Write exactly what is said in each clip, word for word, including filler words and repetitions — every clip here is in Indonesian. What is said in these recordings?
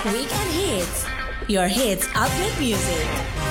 Weekend Hits, your hits outlet music.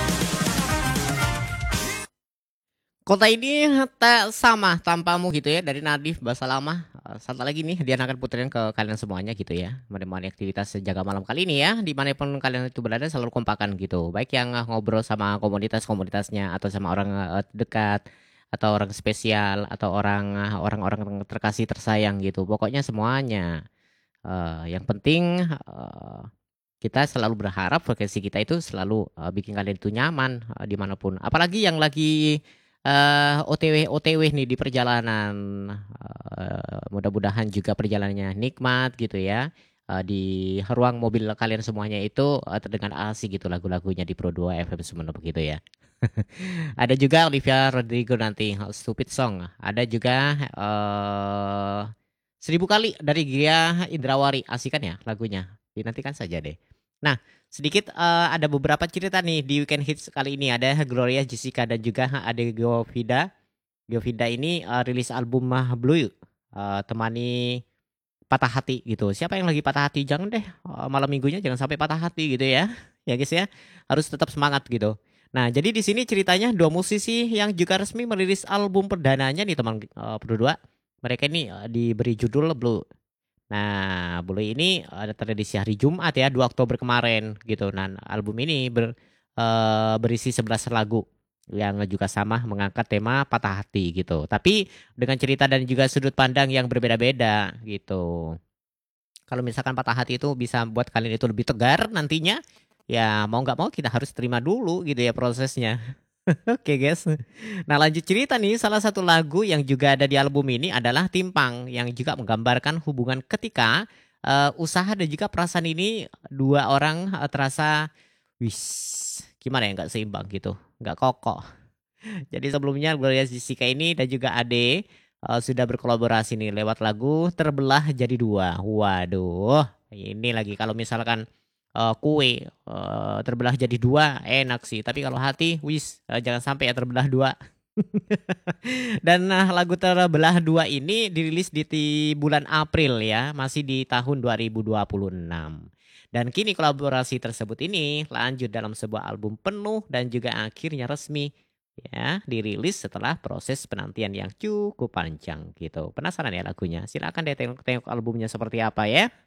Kota ini tak sama tanpamu gitu ya, dari Nadif Bahasa Lama. Eh, Satu lagi nih dia akan puterin ke kalian semuanya gitu ya. Menemani aktivitas jaga malam kali ini ya, dimanapun kalian itu berada selalu kompakan gitu. Baik yang eh, ngobrol sama komunitas-komunitasnya atau sama orang eh, dekat atau orang spesial atau orang eh, orang-orang terkasih tersayang gitu. Pokoknya semuanya. Eh, yang penting eh, kita selalu berharap frekuensi kita itu selalu eh, bikin kalian itu nyaman eh, dimanapun. Apalagi yang lagi eh O T W O T W nih di perjalanan. Eh, mudah-mudahan juga perjalanannya nikmat gitu ya. Eh, di ruang mobil kalian semuanya itu eh, terdengar asik gitu lagu-lagunya di Pro dua F M Sumeneb begitu ya. Ada juga Olivia Rodrigo nanti Stupid Song. Ada juga eh Seribu Kali dari Gia Indrawari. Asik kan ya lagunya? Dinantikan saja deh. Nah, sedikit eh, ada beberapa cerita nih di Weekend Hits kali ini. Ada Gloria Jessica dan juga ada Govida. Govida ini eh, rilis album Mah Blue. Eh, temani patah hati gitu. Siapa yang lagi patah hati? Jangan deh eh, malam minggunya jangan sampai patah hati gitu ya. Ya guys ya. Harus tetap semangat gitu. Nah, jadi di sini ceritanya dua musisi yang juga resmi merilis album perdananya nih teman eh, berdua. Mereka ini eh, diberi judul Blue. Nah, Blue ini ada tradisi hari Jumat ya, dua Oktober kemarin gitu. Nah, album ini ber, eh, berisi sebelas lagu yang juga sama mengangkat tema patah hati gitu. Tapi dengan cerita dan juga sudut pandang yang berbeda-beda gitu. Kalau misalkan patah hati itu bisa buat kalian itu lebih tegar nantinya, ya mau nggak mau kita harus terima dulu gitu ya prosesnya. Oke guys. Nah lanjut cerita nih, salah satu lagu yang juga ada di album ini adalah Timpang yang juga menggambarkan hubungan ketika eh, usaha dan juga perasaan ini dua orang eh, terasa wis gimana ya nggak seimbang gitu, nggak kokoh. Jadi sebelumnya Gloria Jessica ini dan juga Ade eh, sudah berkolaborasi nih lewat lagu Terbelah Jadi Dua. Waduh, ini lagi kalau misalkan eh, kue eh, terbelah jadi dua enak sih. Tapi kalau hati, wis eh, jangan sampai ya terbelah dua. Dan nah, lagu Terbelah Dua ini dirilis di, ti- bulan April ya, masih di tahun dua ribu dua puluh enam. Dan kini kolaborasi tersebut ini lanjut dalam sebuah album penuh dan juga akhirnya resmi ya dirilis setelah proses penantian yang cukup panjang gitu. Penasaran ya lagunya? Silakan deh tengok-tengok albumnya seperti apa ya.